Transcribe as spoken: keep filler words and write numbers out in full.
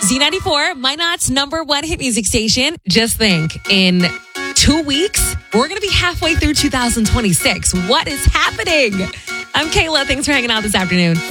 Z ninety-four, Minot's number one hit music station. Just think, in two weeks, we're going to be halfway through two thousand twenty-six. What is happening? I'm Kayla. Thanks for hanging out this afternoon.